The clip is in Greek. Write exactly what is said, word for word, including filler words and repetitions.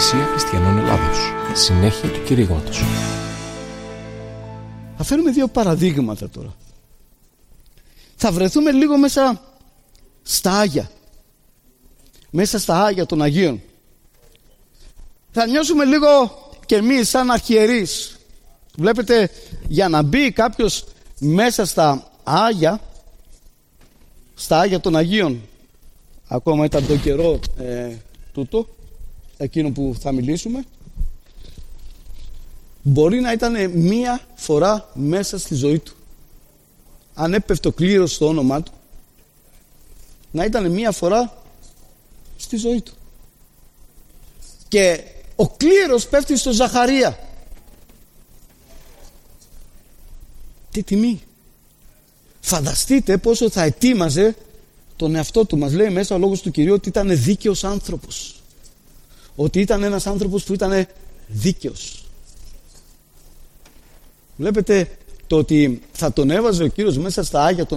Εκκλησία Χριστιανών Ελλάδος. Συνέχεια του κηρύγματος. Θα φέρουμε δύο παραδείγματα τώρα. Θα βρεθούμε λίγο μέσα στα Άγια. Μέσα στα Άγια των Αγίων. Θα νιώσουμε λίγο και εμείς σαν αρχιερείς. Βλέπετε, για να μπει κάποιος μέσα στα Άγια, στα Άγια των Αγίων, ακόμα ήταν το καιρό ε, τούτο, εκείνο που θα μιλήσουμε, μπορεί να ήταν μία φορά μέσα στη ζωή του. Αν έπεφτε ο κλήρος στο όνομά του, να ήταν μία φορά στη ζωή του. Και ο κλήρος πέφτει στο Ζαχαρία. Τι τιμή! Φανταστείτε πόσο θα ετοίμαζε τον εαυτό του. Μας λέει μέσα ο λόγος του Κυρίου ότι ήταν δίκαιος άνθρωπος. Ότι ήταν ένας άνθρωπος που ήταν δίκαιος. Βλέπετε, το ότι θα τον έβαζε ο Κύριος μέσα στα Άγια των